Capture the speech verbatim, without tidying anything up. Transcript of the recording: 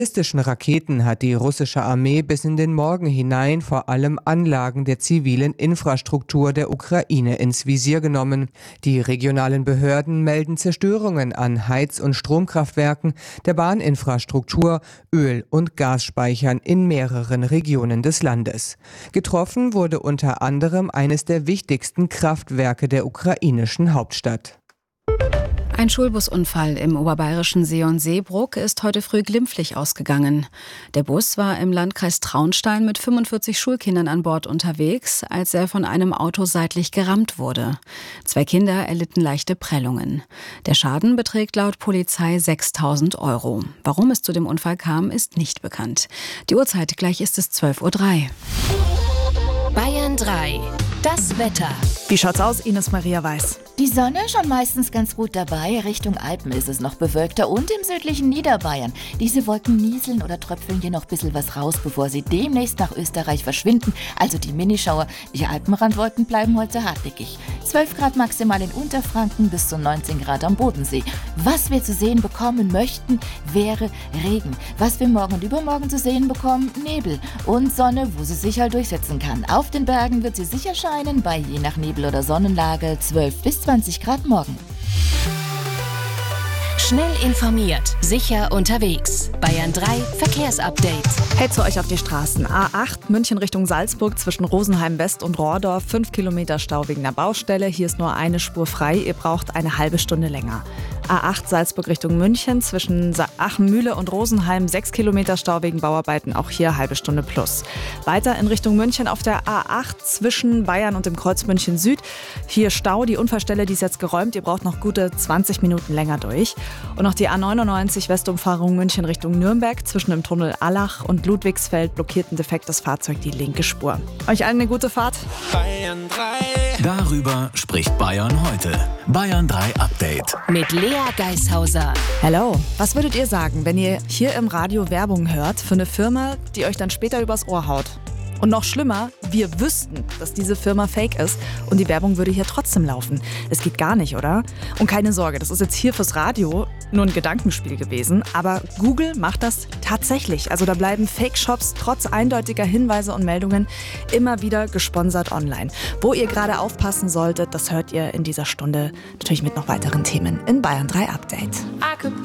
Balistischen Raketen hat die russische Armee bis in den Morgen hinein vor allem Anlagen der zivilen Infrastruktur der Ukraine ins Visier genommen. Die regionalen Behörden melden Zerstörungen an Heiz- und Stromkraftwerken, der Bahninfrastruktur, Öl- und Gasspeichern in mehreren Regionen des Landes. Getroffen wurde unter anderem eines der wichtigsten Kraftwerke der ukrainischen Hauptstadt. Ein Schulbusunfall im oberbayerischen Seeon-Seebruck ist heute früh glimpflich ausgegangen. Der Bus war im Landkreis Traunstein mit fünfundvierzig Schulkindern an Bord unterwegs, als er von einem Auto seitlich gerammt wurde. Zwei Kinder erlitten leichte Prellungen. Der Schaden beträgt laut Polizei sechstausend Euro. Warum es zu dem Unfall kam, ist nicht bekannt. Die Uhrzeit, gleich ist es zwölf Uhr drei. Bayern drei. Das Wetter. Wie schaut's aus, Ines Maria Weiß? Die Sonne schon meistens ganz gut dabei. Richtung Alpen ist es noch bewölkter und im südlichen Niederbayern. Diese Wolken nieseln oder tröpfeln hier noch ein bisschen was raus, bevor sie demnächst nach Österreich verschwinden. Also die Minischauer. Die Alpenrandwolken bleiben heute hartnäckig. zwölf Grad maximal in Unterfranken bis zu neunzehn Grad am Bodensee. Was wir zu sehen bekommen möchten, wäre Regen. Was wir morgen und übermorgen zu sehen bekommen, Nebel und Sonne, wo sie sich halt durchsetzen kann. Auf den Bergen wird sie sicher scheinen, bei je nach Nebel oder Sonnenlage zwölf bis zwanzig Grad morgen. Schnell informiert, sicher unterwegs. Bayern drei Verkehrsupdate. Hey, zu euch auf die Straßen. A acht, München Richtung Salzburg zwischen Rosenheim West und Rohrdorf. fünf Kilometer Stau wegen der Baustelle. Hier ist nur eine Spur frei. Ihr braucht eine halbe Stunde länger. A acht Salzburg Richtung München zwischen Achenmühle und Rosenheim. sechs Kilometer Stau wegen Bauarbeiten. Auch hier halbe Stunde plus. Weiter in Richtung München auf der A acht zwischen Bayern und dem Kreuz München Süd. Hier Stau. Die Unfallstelle, die ist jetzt geräumt. Ihr braucht noch gute zwanzig Minuten länger durch. Und noch die A neunundneunzig Westumfahrung München Richtung Nürnberg. Zwischen dem Tunnel Allach und Ludwigsfeld blockiert ein defektes Fahrzeug die linke Spur. Euch allen eine gute Fahrt. Bayern drei. Darüber spricht Bayern heute. Bayern drei Update. Mit Lea Geishauser. Hello. Was würdet ihr sagen, wenn ihr hier im Radio Werbung hört für eine Firma, die euch dann später übers Ohr haut? Und noch schlimmer, wir wüssten, dass diese Firma fake ist und die Werbung würde hier trotzdem laufen. Es geht gar nicht, oder? Und keine Sorge, das ist jetzt hier fürs Radio nur ein Gedankenspiel gewesen, aber Google macht das tatsächlich. Also da bleiben Fake-Shops trotz eindeutiger Hinweise und Meldungen immer wieder gesponsert online. Wo ihr gerade aufpassen solltet, das hört ihr in dieser Stunde natürlich mit noch weiteren Themen in Bayern drei Update.